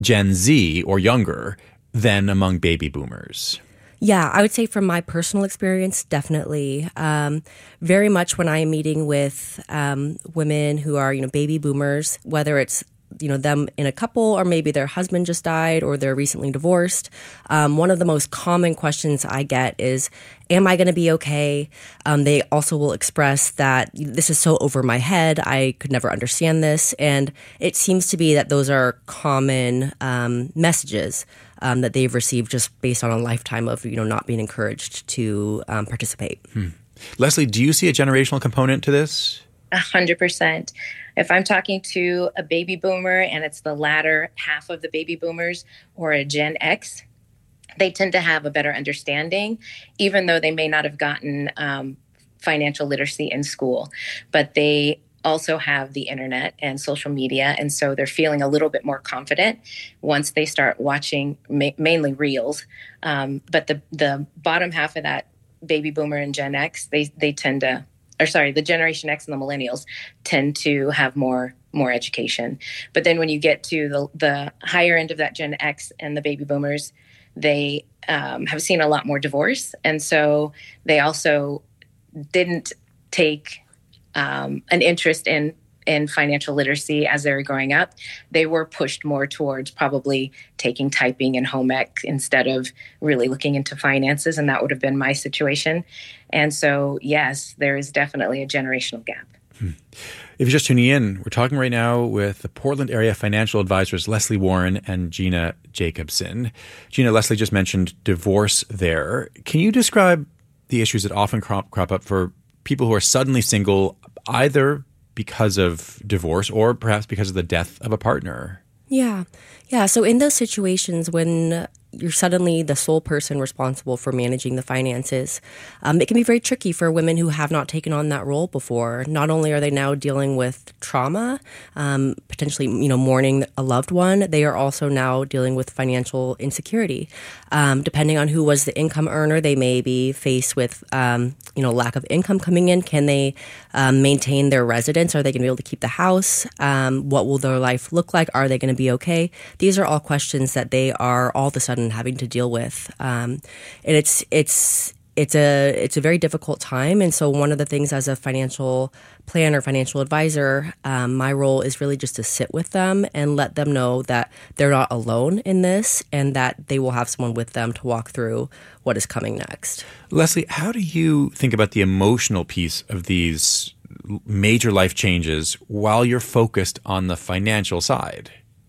Gen Z or younger than among baby boomers. Yeah, I would say from my personal experience, definitely. Very much when I am meeting with women who are, baby boomers, whether it's them in a couple or maybe their husband just died or they're recently divorced. One of the most common questions I get is, am I going to be okay? They also will express that this is so over my head. I could never understand this. And it seems to be that those are common messages that they've received just based on a lifetime of, not being encouraged to participate. Leslie, do you see a generational component to this? 100%. If I'm talking to a baby boomer and it's the latter half of the baby boomers or a Gen X, they tend to have a better understanding, even though they may not have gotten financial literacy in school. But they also have the internet and social media, and so they're feeling a little bit more confident once they start watching mainly reels. But the bottom half of that baby boomer and Gen X, they tend to, the Generation X and the millennials tend to have more education. But then when you get to the higher end of that Gen X and the baby boomers, they have seen a lot more divorce. And so they also didn't take an interest in financial literacy as they were growing up. They were pushed more towards probably taking typing and home ec instead of really looking into finances. And that would have been my situation. And so, yes, there is definitely a generational gap. If you're just tuning in, we're talking right now with the Portland area financial advisors, Leslie Warren and Gina Jacobson. Gina, Leslie just mentioned divorce there. Can you describe the issues that often crop up for people who are suddenly single, either because of divorce or perhaps because of the death of a partner? Yeah. So in those situations when you're suddenly the sole person responsible for managing the finances, it can be very tricky for women who have not taken on that role before. Not only are they now dealing with trauma, potentially, mourning a loved one, they are also now dealing with financial insecurity. Depending on who was the income earner, they may be faced with, lack of income coming in. Can they maintain their residence? Are they going to be able to keep the house? What will their life look like? Are they going to be okay? These are all questions that they are all of a sudden having to deal with, and it's a very difficult time. And so one of the things as a financial planner, financial advisor, my role is really just to sit with them and let them know that they're not alone in this and that they will have someone with them to walk through what is coming next. Leslie, how do you think about the emotional piece of these major life changes while you're focused on the financial side?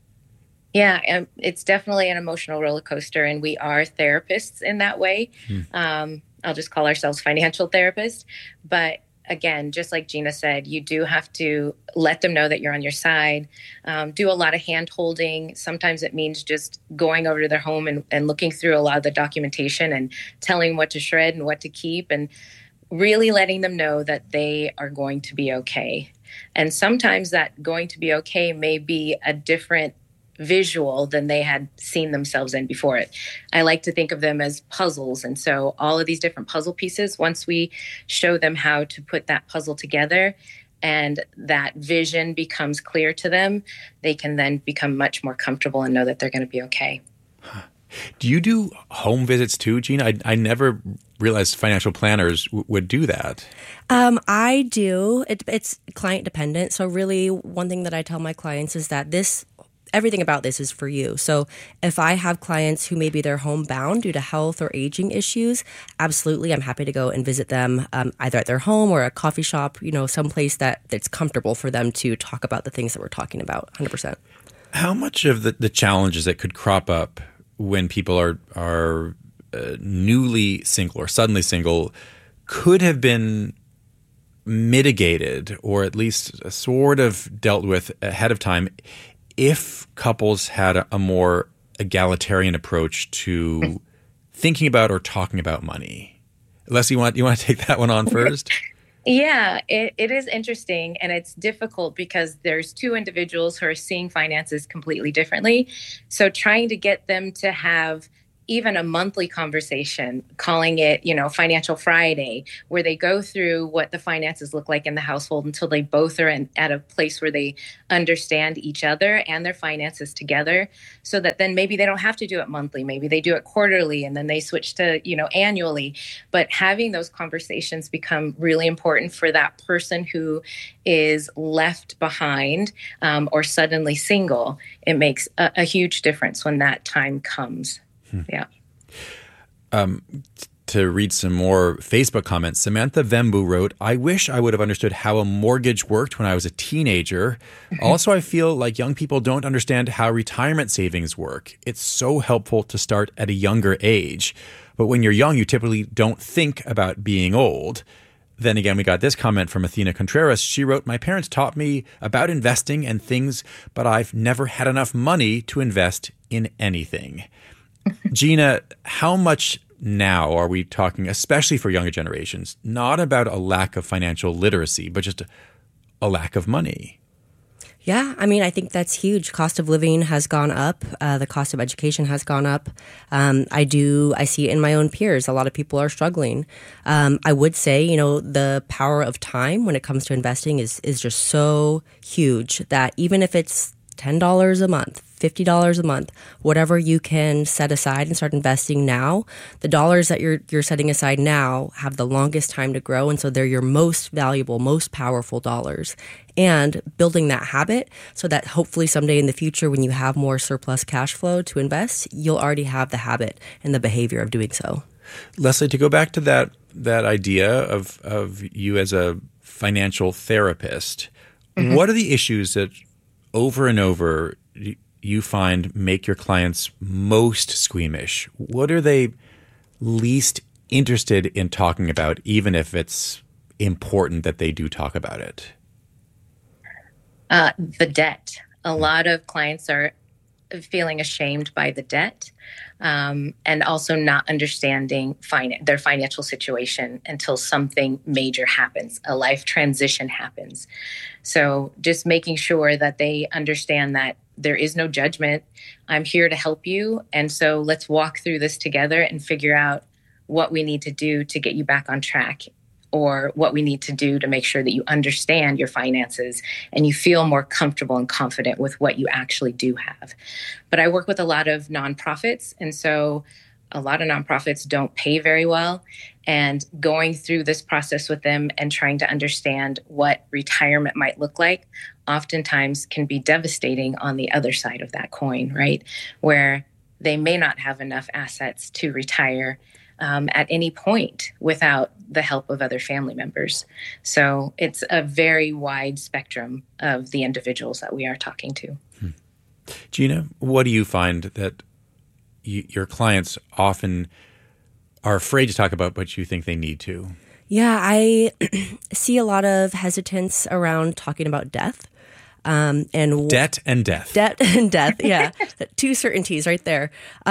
Yeah, it's definitely an emotional roller coaster, and we are therapists in that way. I'll just call ourselves financial therapists. But again, just like Gina said, you do have to let them know that you're on your side. Do a lot of hand holding. Sometimes it means just going over to their home and looking through a lot of the documentation and telling what to shred and what to keep, and really letting them know that they are going to be okay. And sometimes that going to be okay may be a different visual than they had seen themselves in before it. I like to think of them as puzzles. And so all of these different puzzle pieces, once we show them how to put that puzzle together and that vision becomes clear to them, they can then become much more comfortable and know that they're going to be okay. Do you do home visits too, Gina? I never realized financial planners would do that. I do. It's client dependent. So really one thing that I tell my clients is that everything about this is for you. So if I have clients who maybe they're homebound due to health or aging issues, absolutely, I'm happy to go and visit them either at their home or a coffee shop, someplace that's comfortable for them to talk about the things that we're talking about, 100%. How much of the challenges that could crop up when people are newly single or suddenly single could have been mitigated or at least sort of dealt with ahead of time if couples had a more egalitarian approach to thinking about or talking about money? Leslie, you want to take that one on first? Yeah, it is interesting, and it's difficult because there's two individuals who are seeing finances completely differently. So trying to get them to have even a monthly conversation, calling it, Financial Friday, where they go through what the finances look like in the household until they both are at a place where they understand each other and their finances together, so that then maybe they don't have to do it monthly. Maybe they do it quarterly and then they switch to, annually. But having those conversations become really important for that person who is left behind or suddenly single. It makes a huge difference when that time comes. Yeah. To read some more Facebook comments, Samantha Vembu wrote, I wish I would have understood how a mortgage worked when I was a teenager. Also, I feel like young people don't understand how retirement savings work. It's so helpful to start at a younger age. But when you're young, you typically don't think about being old. Then again, we got this comment from Athena Contreras. She wrote, my parents taught me about investing and things, but I've never had enough money to invest in anything. Gina, how much now are we talking, especially for younger generations, not about a lack of financial literacy, but just a lack of money? Yeah, I mean, I think that's huge. Cost of living has gone up. The cost of education has gone up. I see it in my own peers. A lot of people are struggling. I would say, the power of time when it comes to investing is just so huge that even if it's $10 a month, $50 a month, whatever you can set aside and start investing now, the dollars that you're setting aside now have the longest time to grow. And so they're your most valuable, most powerful dollars. And building that habit so that hopefully someday in the future, when you have more surplus cash flow to invest, you'll already have the habit and the behavior of doing so. Leslie, to go back to that idea of you as a financial therapist, what are the issues that over and over you find make your clients most squeamish? What are they least interested in talking about, even if it's important that they do talk about it? The debt. A lot of clients are feeling ashamed by the debt, and also not understanding their financial situation until something major happens, a life transition happens. So just making sure that they understand that there is no judgment. I'm here to help you. And so let's walk through this together and figure out what we need to do to get you back on track, or what we need to do to make sure that you understand your finances and you feel more comfortable and confident with what you actually do have. But I work with a lot of nonprofits, and so a lot of nonprofits don't pay very well. And going through this process with them and trying to understand what retirement might look like oftentimes can be devastating on the other side of that coin, right? Where they may not have enough assets to retire at any point without the help of other family members. So it's a very wide spectrum of the individuals that we are talking to. Gina, what do you find that your clients often are afraid to talk about, but you think they need to? Yeah, I see a lot of hesitance around talking about death. And debt and death. Debt and death, yeah. Two certainties right there.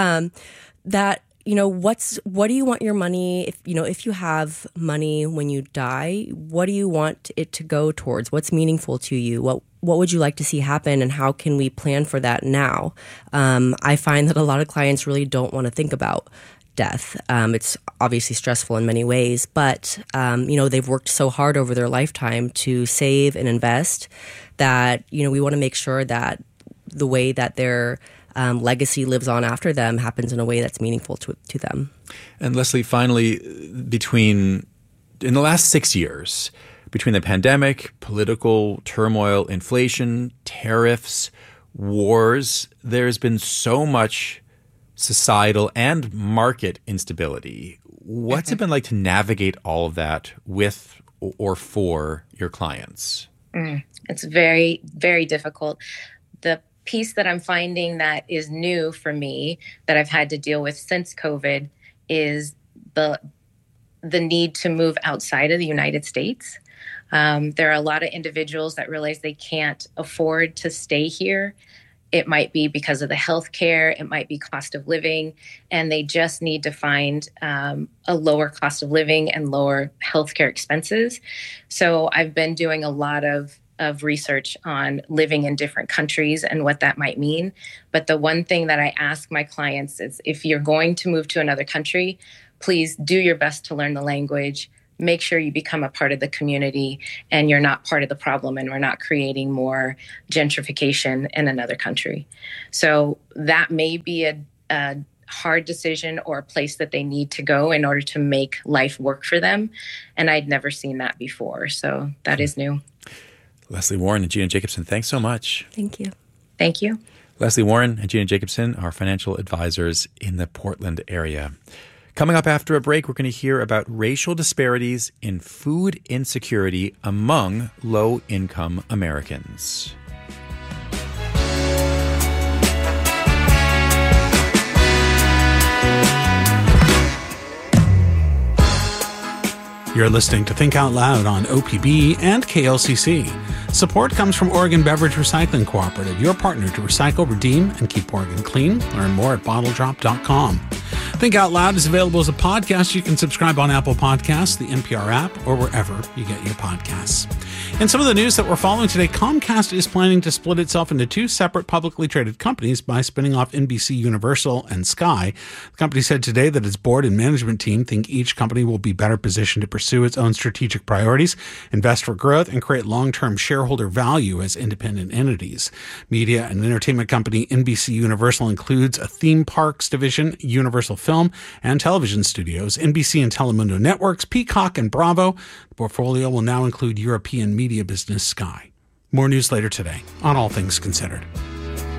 That what do you want your money, if you have money when you die, what do you want it to go towards? What's meaningful to you? What would you like to see happen, and how can we plan for that now? I find that a lot of clients really don't want to think about death. It's obviously stressful in many ways, but they've worked so hard over their lifetime to save and invest that we want to make sure that the way that their legacy lives on after them happens in a way that's meaningful to them. And Leslie, finally, in the last 6 years, between the pandemic, political turmoil, inflation, tariffs, wars, there's been so much societal and market instability. What's it been like to navigate all of that with or for your clients? It's very, very difficult. The piece that I'm finding that is new for me that I've had to deal with since COVID is the need to move outside of the United States. There are a lot of individuals that realize they can't afford to stay here. It might be because of the healthcare, it might be cost of living, and they just need to find a lower cost of living and lower healthcare expenses. So I've been doing a lot of of research on living in different countries and what that might mean. But the one thing that I ask my clients is, if you're going to move to another country, please do your best to learn the language. Make sure you become a part of the community and you're not part of the problem, and we're not creating more gentrification in another country. So that may be a hard decision or a place that they need to go in order to make life work for them. And I'd never seen that before. So that is new. Leslie Warren and Gina Jacobson, thanks so much. Thank you. Thank you. Leslie Warren and Gina Jacobson are financial advisors in the Portland area. Coming up after a break, we're going to hear about racial disparities in food insecurity among low-income Americans. You're listening to Think Out Loud on OPB and KLCC. Support comes from Oregon Beverage Recycling Cooperative, your partner to recycle, redeem, and keep Oregon clean. Learn more at bottledrop.com. Think Out Loud is available as a podcast. You can subscribe on Apple Podcasts, the NPR app, or wherever you get your podcasts. In some of the news that we're following today, Comcast is planning to split itself into two separate publicly traded companies by spinning off NBC Universal and Sky. The company said today that its board and management team think each company will be better positioned to pursue its own strategic priorities, invest for growth, and create long-term shareholder value as independent entities. Media and entertainment company NBC Universal includes a theme parks division, Universal Film and Television Studios, NBC and Telemundo Networks, Peacock, and Bravo. The portfolio will now include European media business Sky. More news later today on All Things Considered.